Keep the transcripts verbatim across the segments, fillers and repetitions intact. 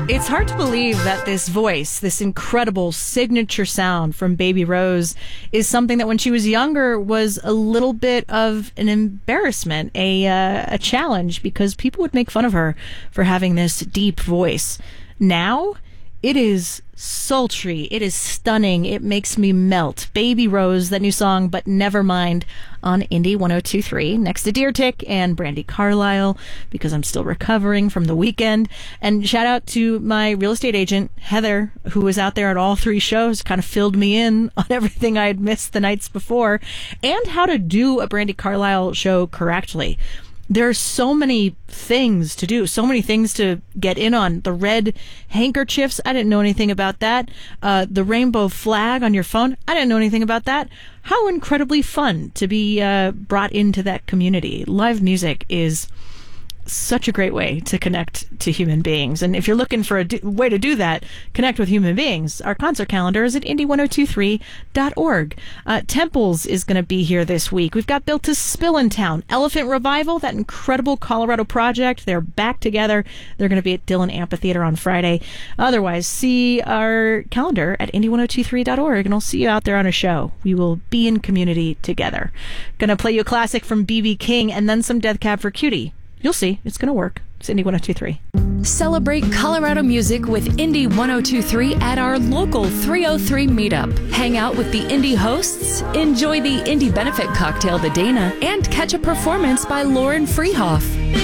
It's hard to believe that this voice, this incredible signature sound from Baby Rose, is something that when she was younger was a little bit of an embarrassment, a uh, a challenge, because people would make fun of her for having this deep voice. Now, it is sultry. It is stunning. It makes me melt. Baby Rose, that new song, But Never Mind, on Indie one oh two three, next to Deer Tick and Brandi Carlile, because I'm still recovering from the weekend. And shout out to my real estate agent, Heather, who was out there at all three shows, kind of filled me in on everything I had missed the nights before, and how to do a Brandi Carlile show correctly. There are so many things to do, so many things to get in on. The red handkerchiefs, I didn't know anything about that. Uh, the rainbow flag on your phone, I didn't know anything about that. How incredibly fun to be uh, brought into that community. Live music is such a great way to connect to human beings. And if you're looking for a do- way to do that, connect with human beings, our concert calendar is at indie one oh two three dot org. Uh, Temples is going to be here this week. We've got Built to Spill in town. Elephant Revival, that incredible Colorado project, they're back together. They're going to be at Dillon Amphitheater on Friday. Otherwise, see our calendar at indie one oh two three dot org, and I'll see you out there on a show. We will be in community together. Going to play you a classic from B B King and then some Death Cab for Cutie. You'll see. It's going to work. It's Indie one oh two three. Celebrate Colorado music with Indie one oh two three at our local three oh three meetup. Hang out with the Indie hosts, enjoy the Indie benefit cocktail, the Dana, and catch a performance by Lauren Freehoff.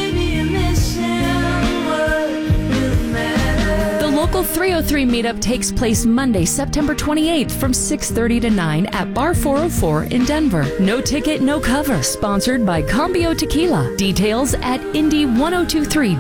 The local three oh three meetup takes place Monday, September twenty-eighth from six thirty to nine at Bar four oh four in Denver. No ticket, no cover. Sponsored by Cambio Tequila. Details at indie one oh two three